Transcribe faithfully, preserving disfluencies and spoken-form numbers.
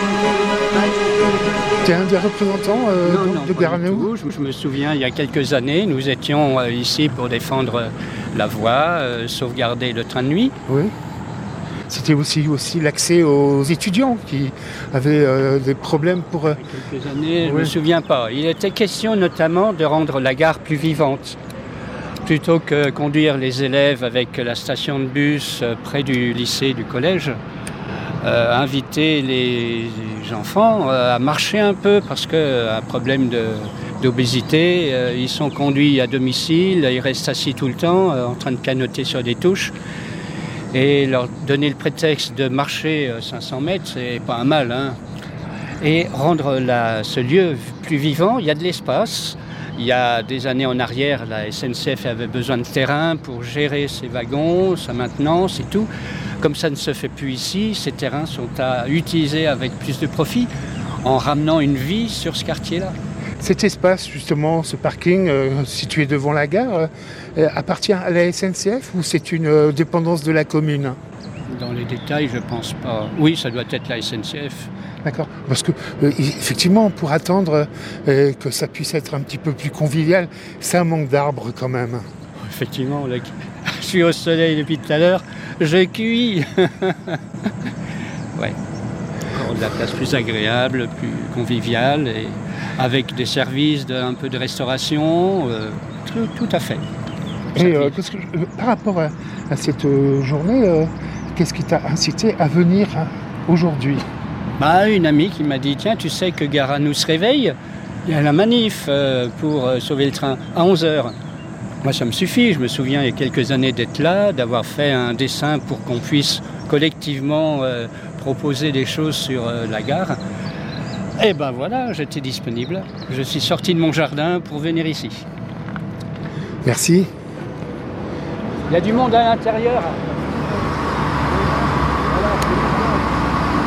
Tu es un des représentants euh, non, donc, non, de pas Gare à du Naour? tout. Je, je me souviens, il y a quelques années, nous étions euh, ici pour défendre euh, la voie, euh, sauvegarder le train de nuit. Oui. C'était aussi, aussi l'accès aux étudiants qui avaient euh, des problèmes pour... euh, Il y a quelques années, je ne Oui. me souviens pas. Il était question notamment de rendre la gare plus vivante. Plutôt que conduire les élèves avec la station de bus euh, près du lycée, du collège, euh, inviter les enfants euh, à marcher un peu parce qu'un problème de, d'obésité, euh, ils sont conduits à domicile, ils restent assis tout le temps euh, en train de pianoter sur des touches. Et leur donner le prétexte de marcher euh, cinq cents mètres, c'est pas un mal, hein. Et rendre la, ce lieu plus vivant, il y a de l'espace. Il y a des années en arrière, la S N C F avait besoin de terrain pour gérer ses wagons, sa maintenance et tout. Comme ça ne se fait plus ici, ces terrains sont à utiliser avec plus de profit en ramenant une vie sur ce quartier-là. Cet espace, justement, ce parking euh, situé devant la gare, euh, appartient à la S N C F ou c'est une euh, dépendance de la commune? Dans les détails, je pense pas. Oui, ça doit être la S N C F. D'accord. Parce que, euh, effectivement, pour attendre euh, que ça puisse être un petit peu plus convivial, c'est un manque d'arbres quand même. Effectivement, là, je suis au soleil depuis tout à l'heure, je cuis. Ouais. Encore de la place plus agréable, plus conviviale, et avec des services, de, un peu de restauration, euh, tout, tout à fait. Et euh, parce que, euh, par rapport à, à cette euh, journée, euh, qu'est-ce qui t'a incité à venir hein, aujourd'hui? Bah, une amie qui m'a dit, tiens, tu sais que Gare à Naour se réveille, il y a la manif euh, pour euh, sauver le train à onze heures. Moi, ça me suffit. Je me souviens il y a quelques années d'être là, d'avoir fait un dessin pour qu'on puisse collectivement euh, proposer des choses sur euh, la gare. Et ben voilà, j'étais disponible. Je suis sorti de mon jardin pour venir ici. Merci. Il y a du monde à l'intérieur.